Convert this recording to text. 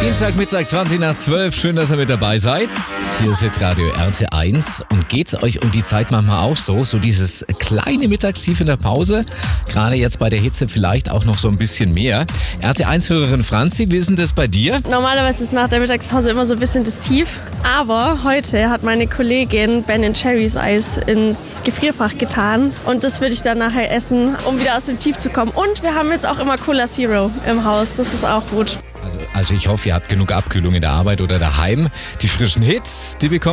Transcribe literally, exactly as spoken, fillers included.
Dienstagmittag zwanzig nach zwölf. Schön, dass ihr mit dabei seid. Hier ist Hitradio R T eins. Und geht's euch um die Zeit manchmal auch so? So dieses kleine Mittagstief in der Pause? Gerade jetzt bei der Hitze vielleicht auch noch so ein bisschen mehr. R T eins-Hörerin Franzi, wie ist denn das bei dir? Normalerweise ist nach der Mittagspause immer so ein bisschen das Tief. Aber heute hat meine Kollegin Ben Cherries Eis ins Gefrierfach getan. Und das würde ich dann nachher essen, um wieder aus dem Tief zu kommen. Und wir haben jetzt auch immer Cola Zero im Haus. Das ist auch gut. Also, also ich hoffe, ihr habt genug Abkühlung in der Arbeit oder daheim. Die frischen Hits, die bekommt